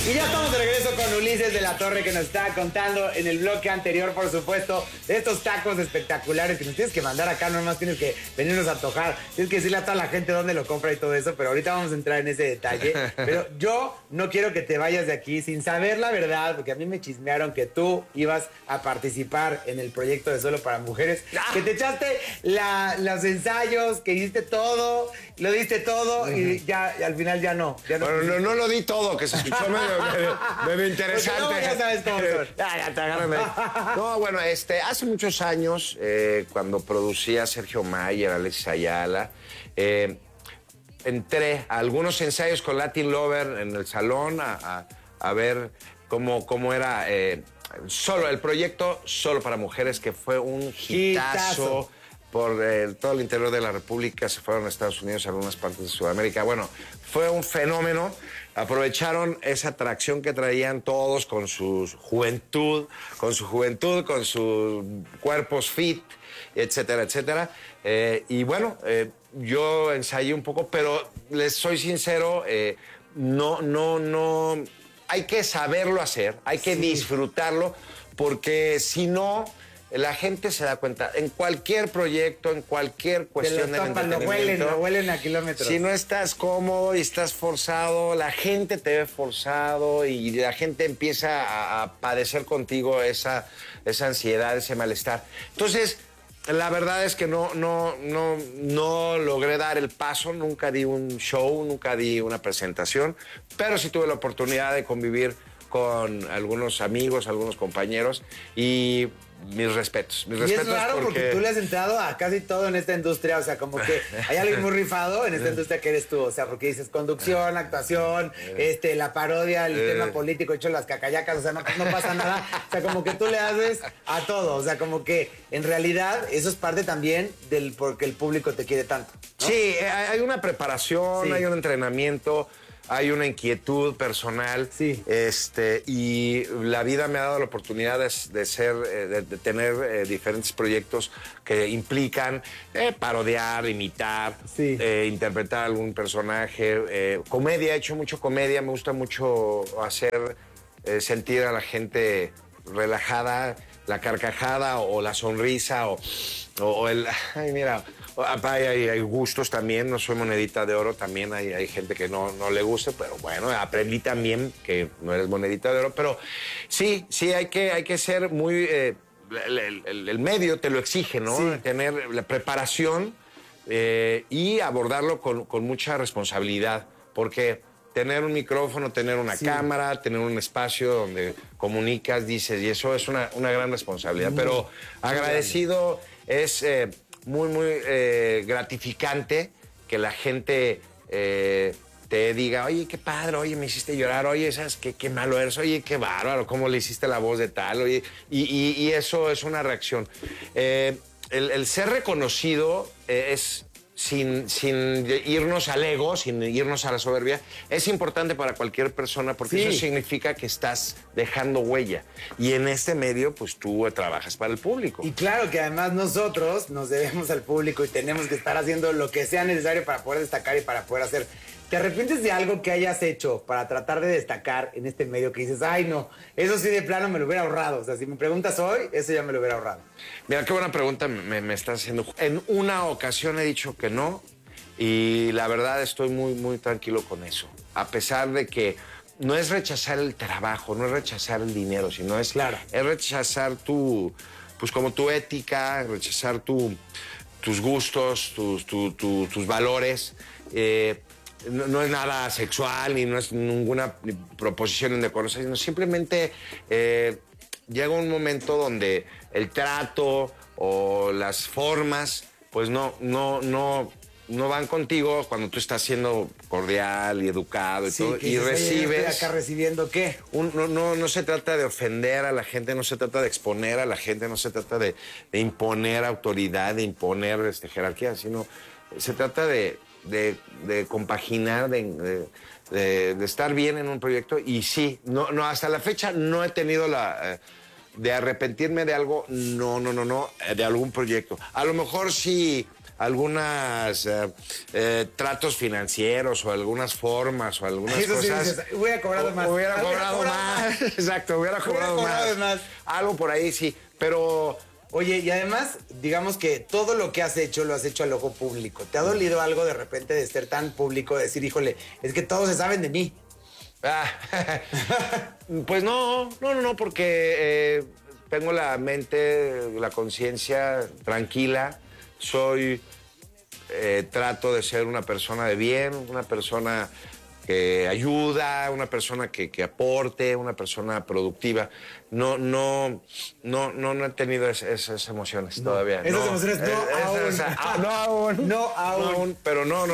Y ya estamos de regreso con Ulises de la Torre, que nos estaba contando en el bloque anterior, por supuesto, de estos tacos espectaculares que nos tienes que mandar acá, no nomás tienes que venirnos a antojar, tienes que decirle a toda la gente dónde lo compra y todo eso, pero ahorita vamos a entrar en ese detalle. Pero yo no quiero que te vayas de aquí sin saber la verdad, porque a mí me chismearon que tú ibas a participar en el proyecto de Solo para Mujeres, que te echaste los ensayos, que hiciste todo, lo diste todo y ya y al final ya no. Bueno, no lo di todo, que se escuchó medio interesante. No, ya sabes cómo son. Ya te agarran ahí. No, bueno, hace muchos años, cuando producía Sergio Mayer, Alexis Ayala, entré a algunos ensayos con Latin Lover en el salón a ver cómo era solo el proyecto Solo para Mujeres, que fue un hitazo. Por todo el interior de la República, se fueron a Estados Unidos, a algunas partes de Sudamérica. Bueno, fue un fenómeno. Aprovecharon esa atracción que traían todos con su juventud, con sus cuerpos fit, etcétera, etcétera. Y bueno, yo ensayé un poco, pero les soy sincero, no. Hay que saberlo hacer, hay que disfrutarlo, porque si no, la gente se da cuenta, en cualquier proyecto, en cualquier cuestión del entretenimiento, lo huelen a kilómetros. Si no estás cómodo y estás forzado, la gente te ve forzado y la gente empieza a padecer contigo esa ansiedad, ese malestar. Entonces, la verdad es que no logré dar el paso, nunca di un show, nunca di una presentación, pero sí tuve la oportunidad de convivir con algunos amigos, algunos compañeros y mis respetos. Y es raro porque tú le has entrado a casi todo en esta industria, o sea, como que hay alguien muy rifado en esta industria que eres tú, o sea, porque dices conducción, actuación, la parodia, el tema político, hecho las cacayacas, o sea, no pasa nada, o sea, como que tú le haces a todo, o sea, como que en realidad eso es parte también del porque el público te quiere tanto, ¿no? Sí, hay una preparación, hay un entrenamiento, hay una inquietud personal, y la vida me ha dado la oportunidad de tener diferentes proyectos que implican parodiar, imitar, interpretar algún personaje, comedia, he hecho mucho comedia, me gusta mucho hacer sentir a la gente relajada, la carcajada o la sonrisa o el, ay, mira. Hay gustos también, no soy monedita de oro, también hay gente que no le gusta, pero bueno, aprendí también que no eres monedita de oro, pero sí, hay que ser muy, el medio te lo exige, ¿no? Sí. Tener la preparación y abordarlo con mucha responsabilidad, porque tener un micrófono, tener una cámara, tener un espacio donde comunicas, dices, y eso es una gran responsabilidad, pero agradecido es... muy gratificante que la gente te diga, oye, qué padre, oye, me hiciste llorar, oye, ¿sabes qué malo eres? Oye, qué bárbaro, cómo le hiciste la voz de tal, oye, y eso es una reacción. El ser reconocido es... Sin irnos al ego, sin irnos a la soberbia, es importante para cualquier persona porque eso significa que estás dejando huella. Y en este medio, pues tú trabajas para el público. Y claro que además nosotros nos debemos al público y tenemos que estar haciendo lo que sea necesario para poder destacar y para poder hacer. ¿Te arrepientes de algo que hayas hecho para tratar de destacar en este medio que dices, ay, no, eso sí de plano me lo hubiera ahorrado? O sea, si me preguntas hoy, eso ya me lo hubiera ahorrado. Mira, qué buena pregunta me estás haciendo. En una ocasión he dicho que no y la verdad estoy muy, muy tranquilo con eso. A pesar de que no es rechazar el trabajo, no es rechazar el dinero, sino es rechazar tu ética, rechazar tus gustos, tus valores. No es nada sexual, ni no es ninguna proposición indecorosa, sino simplemente llega un momento donde el trato o las formas, pues no van contigo cuando tú estás siendo cordial y educado y todo, y recibes... ¿Estoy acá recibiendo qué? No se trata de ofender a la gente, no se trata de exponer a la gente, no se trata de imponer autoridad, de imponer jerarquía, sino se trata de compaginar, de estar bien en un proyecto. Y sí, no hasta la fecha no he tenido de arrepentirme de algo, no, de algún proyecto. A lo mejor sí algunas tratos financieros o algunas formas o algunas Eso sí cosas. dices, hubiera cobrado más. Hubiera cobrado más. Exacto, hubiera cobrado más. Algo por ahí, sí. Pero... Oye, y además, digamos que todo lo que has hecho, lo has hecho al ojo público. ¿Te ha dolido algo de repente de ser tan público, de decir, híjole, es que todos se saben de mí? Pues no, porque tengo la mente, la conciencia tranquila. Trato de ser una persona de bien, una persona que ayuda, una persona que aporte, una persona productiva. No he tenido esas emociones todavía. Esas emociones no aún. No aún. Pero no.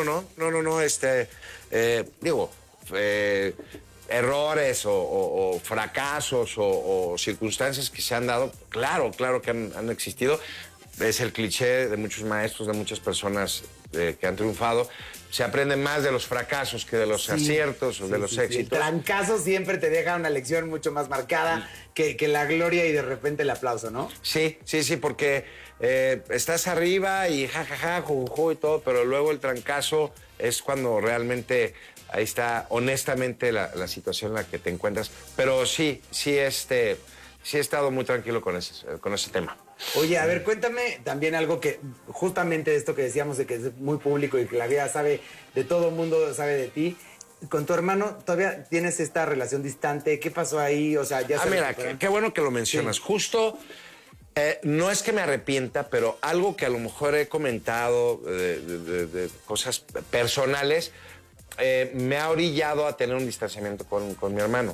Digo, errores o fracasos o circunstancias que se han dado, claro que han existido. Es el cliché de muchos maestros, de muchas personas que han triunfado. Se aprende más de los fracasos que de los aciertos o de los éxitos. El trancazo siempre te deja una lección mucho más marcada que la gloria y de repente el aplauso, ¿no? Sí, porque estás arriba y jajaja, juju y todo, pero luego el trancazo es cuando realmente ahí está honestamente la situación en la que te encuentras. Pero sí he estado muy tranquilo con ese tema. Oye, a ver, cuéntame también algo que, justamente de esto que decíamos de que es muy público y que la vida sabe de todo el mundo, sabe de ti. Con tu hermano, ¿todavía tienes esta relación distante? ¿Qué pasó ahí? O sea, ya mira, qué bueno que lo mencionas. Sí. Justo, no es que me arrepienta, pero algo que a lo mejor he comentado de cosas personales, me ha orillado a tener un distanciamiento con mi hermano.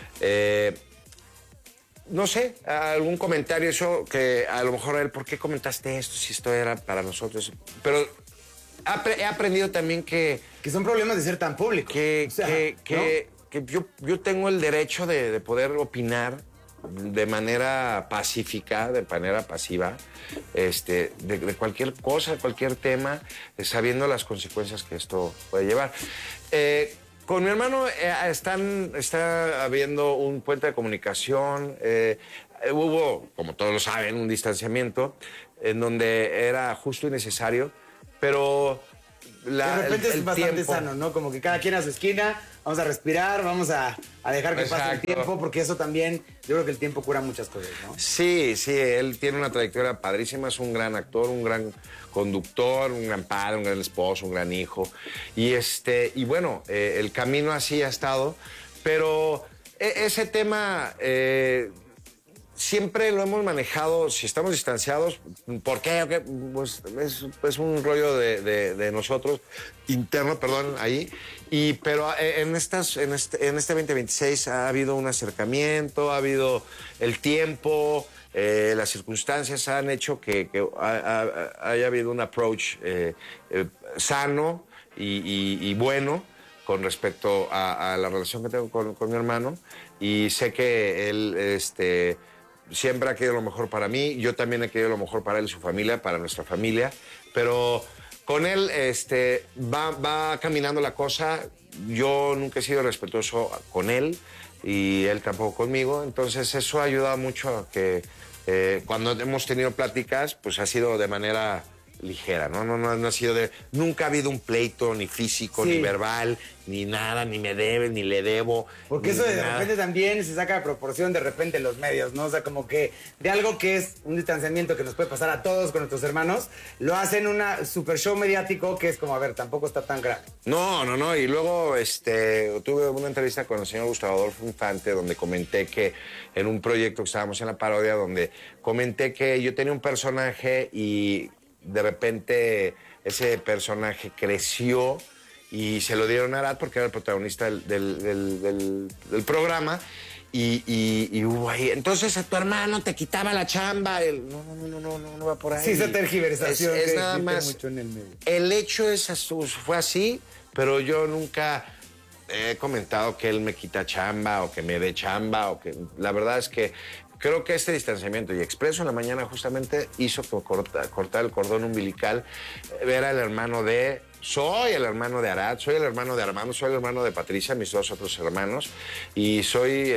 No sé, algún comentario, eso que a lo mejor él, ¿por qué comentaste esto si esto era para nosotros? Pero he aprendido también que son problemas de ser tan público. Que yo tengo el derecho de poder opinar de manera pacífica, de manera pasiva, de cualquier cosa, cualquier tema, sabiendo las consecuencias que esto puede llevar. Con mi hermano está habiendo un puente de comunicación. Hubo, como todos lo saben, un distanciamiento en donde era justo y necesario, pero de repente es bastante sano, ¿no? Como que cada quien a su esquina, vamos a respirar, vamos a dejar que pase el tiempo, porque eso también, yo creo que el tiempo cura muchas cosas, ¿no? Sí, él tiene una trayectoria padrísima, es un gran actor, un gran conductor, un gran padre, un gran esposo, un gran hijo. Y bueno, el camino así ha estado, pero ese tema siempre lo hemos manejado, si estamos distanciados, ¿por qué? Pues es un rollo de nosotros, interno, perdón, ahí. Pero en este 2026 ha habido un acercamiento, ha habido el tiempo, las circunstancias han hecho que haya habido un approach sano y bueno con respecto a la relación que tengo con mi hermano. Y sé que él siempre ha querido lo mejor para mí, yo también he querido lo mejor para él y su familia, para nuestra familia, pero con él va caminando la cosa. Yo nunca he sido respetuoso con él y él tampoco conmigo, entonces eso ha ayudado mucho a que cuando hemos tenido pláticas, pues ha sido de manera ligera, no ha sido nunca ha habido un pleito ni físico, ni verbal, ni nada, ni me debe, ni le debo. Porque eso de repente también se saca de proporción de repente en los medios, ¿no? O sea, como que de algo que es un distanciamiento que nos puede pasar a todos con nuestros hermanos, lo hacen una super show mediático que es como, a ver, tampoco está tan grave. No, y luego tuve una entrevista con el señor Gustavo Adolfo Infante donde comenté que en un proyecto que estábamos en la parodia, donde comenté que yo tenía un personaje y de repente ese personaje creció y se lo dieron a Arad porque era el protagonista del programa y hubo ahí. Entonces a tu hermano te quitaba la chamba. No va por ahí. Sí, esa tergiversación es nada más. Mucho en el medio. El hecho fue así, pero yo nunca he comentado que él me quita chamba o que me dé chamba o que la verdad es que creo que este distanciamiento y Expreso en la mañana justamente hizo que cortar el cordón umbilical, ver al hermano soy el hermano de Arad, soy el hermano de Armando, soy el hermano de Patricia, mis dos otros hermanos, y soy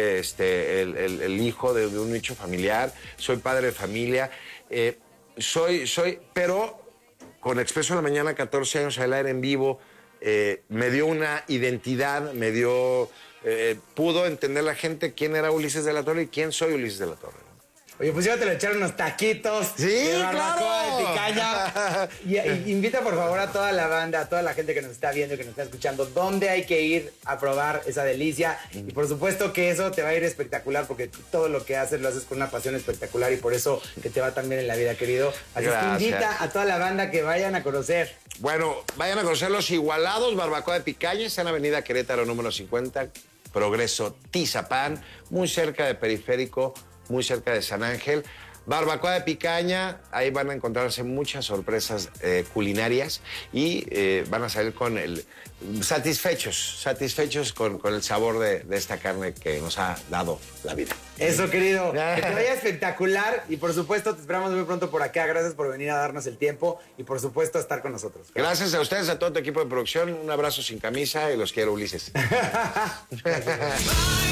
el hijo de un nicho familiar, soy padre de familia, pero con Expreso de la Mañana, 14 años al aire en vivo, me dio una identidad, pudo entender la gente quién era Ulises de la Torre y quién soy Ulises de la Torre. Oye, pues yo te lo echaron unos taquitos. Sí, de barbacoa claro. de picaña. Y invita por favor a toda la banda, a toda la gente que nos está viendo, que nos está escuchando, dónde hay que ir a probar esa delicia. Y por supuesto que eso te va a ir espectacular, porque todo lo que haces lo haces con una pasión espectacular y por eso que te va tan bien en la vida, querido. Así que invita a toda la banda que vayan a conocer. Bueno, vayan a conocer Los Igualados, barbacoa de picaña, está en Avenida Querétaro número 50, Progreso Tizapán, muy cerca de Periférico, muy cerca de San Ángel. Barbacoa de picaña, ahí van a encontrarse muchas sorpresas culinarias y van a salir con satisfechos con el sabor de esta carne que nos ha dado la vida. Eso, querido. Que te vaya espectacular y por supuesto te esperamos muy pronto por acá. Gracias por venir a darnos el tiempo y por supuesto a estar con nosotros. Gracias a ustedes, a todo tu equipo de producción. Un abrazo sin camisa y los quiero, Ulises.